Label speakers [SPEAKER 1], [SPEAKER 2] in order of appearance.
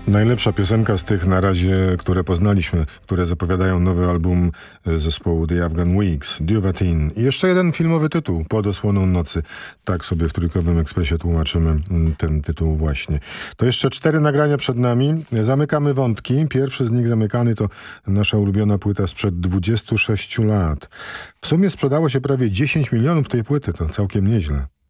[SPEAKER 1] Najlepsza piosenka z tych na razie, które poznaliśmy, które zapowiadają nowy album zespołu The Afghan Wigs, Duvatin. I jeszcze jeden filmowy tytuł, Pod osłoną nocy. Tak sobie w Trójkowym Ekspresie tłumaczymy ten tytuł właśnie. To jeszcze 4 nagrania przed nami. Zamykamy wątki. Pierwszy z nich zamykany to nasza ulubiona płyta sprzed 26 lat. W sumie sprzedało się prawie 10 milionów tej płyty, to całkiem nieźle.